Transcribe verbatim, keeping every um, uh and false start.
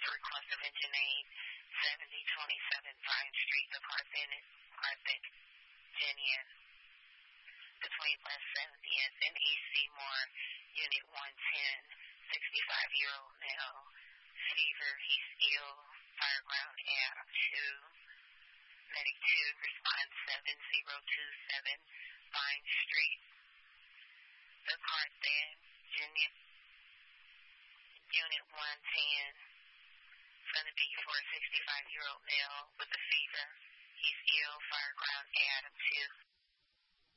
request of engine aid, seventy twenty-seven Vine Street, the Carthage, Carthaginian, between West seventieth and East Seymour, Unit one ten, sixty-five-year-old male, fever, he's ill, fireground app two, medic two, response seven zero two seven, Vine Street, the Carthaginian, Unit one ten, going to be for a sixty-five-year-old male with a fever. He's ill, fireground Adam two.